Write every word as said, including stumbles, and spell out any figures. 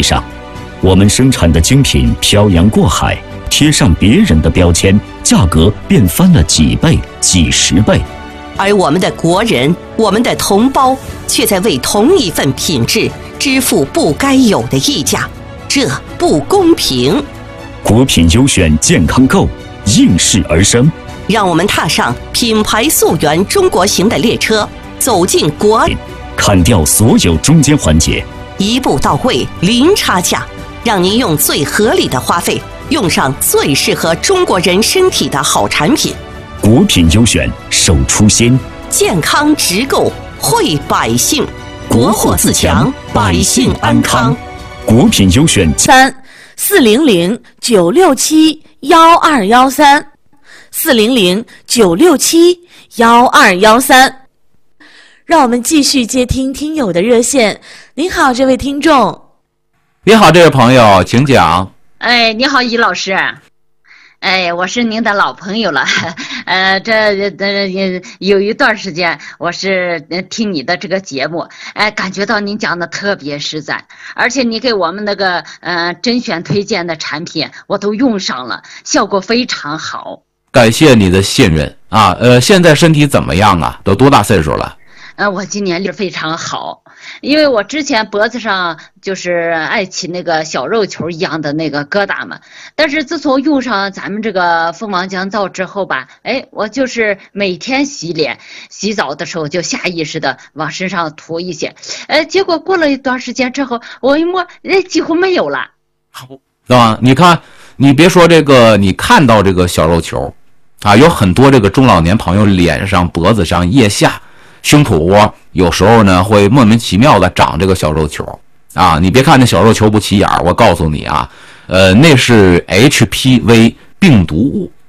际上，我们生产的精品漂洋过海，贴上别人的标签，价格便翻了几倍、几十倍。 而我们的国人、我们的同胞，却在为同一份品质支付不该有的溢价，这不公平。 国品优选健康购应势而生， 让我们踏上品牌溯源中国行的列车，走进国， 砍掉所有中间环节， 一步到位，零差价，让您用最合理的花费，用上最适合中国人身体的好产品。 国品优选，守初心， 健康直购，惠百姓，国货自强，百姓安康。 国品优选三四零零九六七幺二幺三，四零零九六七幺二幺三。让我们继续接听听友的热线。您好，这位听众。 你好，这位朋友，请讲。 哎，你好，于老师。哎，我是您的老朋友了，呃，这这有一段时间我是听你的这个节目，哎，感觉到您讲的特别实在，而且你给我们那个呃甄选推荐的产品我都用上了，效果非常好。 感谢你的信任啊，呃，现在身体怎么样啊？都多大岁数了？ 呃，我今年力非常好，因为我之前脖子上就是爱起那个小肉球一样的那个疙瘩嘛，但是自从用上咱们这个蜂王降皂之后吧，哎，我就是每天洗脸，洗澡的时候就下意识的往身上涂一些，呃，结果过了一段时间之后，我一摸，哎，几乎没有了。 好，是吧？你看，你别说这个，你看到这个小肉球，啊，有很多这个中老年朋友脸上、脖子上、腋下、胸脯窝有时候呢会莫名其妙的长这个小肉球啊！你别看那小肉球不起眼，我告诉你啊，呃，那是 H P V 病毒物